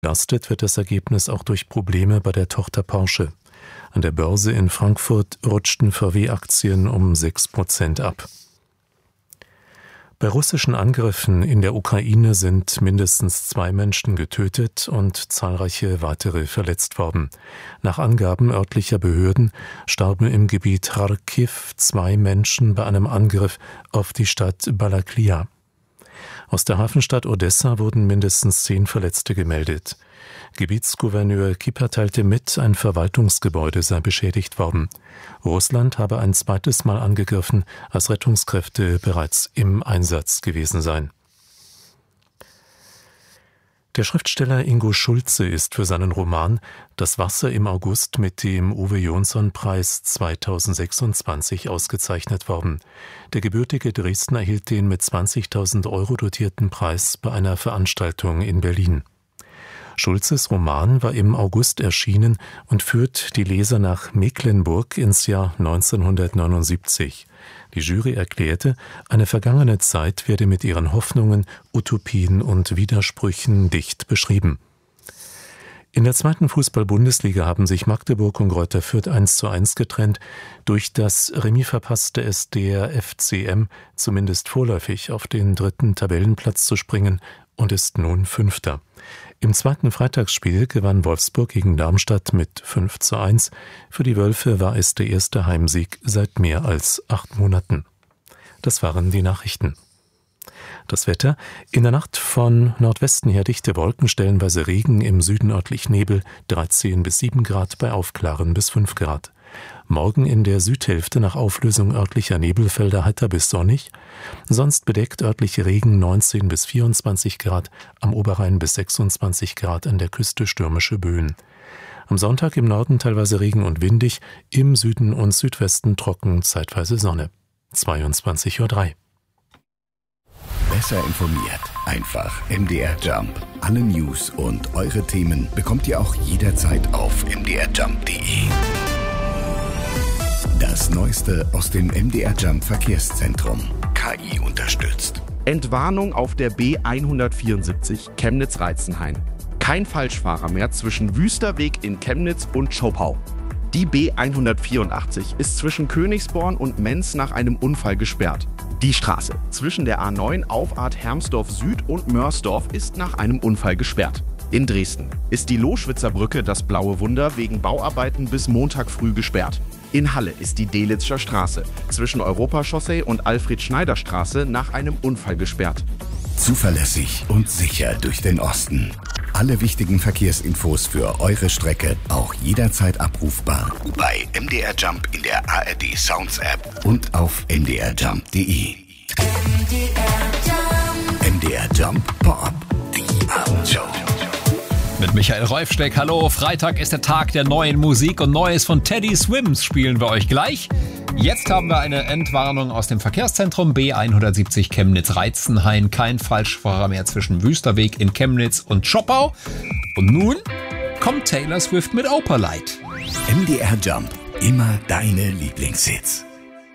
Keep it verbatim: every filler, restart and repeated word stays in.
Belastet wird das Ergebnis auch durch Probleme bei der Tochter Porsche. An der Börse in Frankfurt rutschten V W-Aktien um sechs Prozent ab. Bei russischen Angriffen in der Ukraine sind mindestens zwei Menschen getötet und zahlreiche weitere verletzt worden. Nach Angaben örtlicher Behörden starben im Gebiet Charkiw zwei Menschen bei einem Angriff auf die Stadt Balaklia. Aus der Hafenstadt Odessa wurden mindestens zehn Verletzte gemeldet. Gebietsgouverneur Kipper teilte mit, ein Verwaltungsgebäude sei beschädigt worden. Russland habe ein zweites Mal angegriffen, als Rettungskräfte bereits im Einsatz gewesen seien. Der Schriftsteller Ingo Schulze ist für seinen Roman »Das Wasser im August« mit dem Uwe-Jonsson-Preis zweitausendsechsundzwanzig ausgezeichnet worden. Der gebürtige Dresdner erhielt den mit zwanzigtausend Euro dotierten Preis bei einer Veranstaltung in Berlin. Schulzes Roman war im August erschienen und führt die Leser nach Mecklenburg ins Jahr neunzehnhundertneunundsiebzig. Die Jury erklärte, eine vergangene Zeit werde mit ihren Hoffnungen, Utopien und Widersprüchen dicht beschrieben. In der zweiten Fußball-Bundesliga haben sich Magdeburg und Greuther Fürth eins zu eins getrennt. Durch das Remis verpasste es der F C M zumindest vorläufig auf den dritten Tabellenplatz zu springen und ist nun Fünfter. Im zweiten Freitagsspiel gewann Wolfsburg gegen Darmstadt mit fünf zu eins. Für die Wölfe war es der erste Heimsieg seit mehr als acht Monaten. Das waren die Nachrichten. Das Wetter: In der Nacht von Nordwesten her dichte Wolken, stellenweise Regen, im Süden örtlich Nebel, dreizehn bis sieben Grad, bei Aufklaren bis fünf Grad. Morgen in der Südhälfte nach Auflösung örtlicher Nebelfelder heiter bis sonnig, sonst bedeckt örtlich Regen, neunzehn bis vierundzwanzig Grad, am Oberrhein bis sechsundzwanzig Grad, an der Küste stürmische Böen. Am Sonntag im Norden teilweise Regen und windig, im Süden und Südwesten trocken, zeitweise Sonne. zweiundzwanzig Uhr drei. Besser informiert, einfach M D R Jump. Alle News und eure Themen bekommt ihr auch jederzeit auf m d r jump punkt d e. Das Neueste aus dem M D R Jump Verkehrszentrum. K I unterstützt. Entwarnung auf der B hundertvierundsiebzig Chemnitz-Reitzenhain. Kein Falschfahrer mehr zwischen Wüsterweg in Chemnitz und Schopau. Die B hundertvierundachtzig ist zwischen Königsborn und Menz nach einem Unfall gesperrt. Die Straße zwischen der A neun Auffahrt Hermsdorf Süd und Mörsdorf ist nach einem Unfall gesperrt. In Dresden ist die Loschwitzer Brücke, das blaue Wunder, wegen Bauarbeiten bis Montag früh gesperrt. In Halle ist die Delitzscher Straße zwischen Europachaussee und Alfred-Schneider-Straße nach einem Unfall gesperrt. Zuverlässig und sicher durch den Osten. Alle wichtigen Verkehrsinfos für eure Strecke auch jederzeit abrufbar bei M D R Jump in der A R D Sounds App und auf m d r jump punkt d e. M D R Jump. M D R Jump Pop, die Abendshow. Mit Michael Reufsteck, hallo. Freitag ist der Tag der neuen Musik und Neues von Teddy Swims spielen wir euch gleich. Jetzt haben wir eine Entwarnung aus dem Verkehrszentrum B hundertsiebzig Chemnitz-Reitzenhain. Kein Falschfahrer mehr zwischen Wüsterweg in Chemnitz und Schopau. Und nun kommt Taylor Swift mit Opalite. M D R Jump, immer deine Lieblingshits.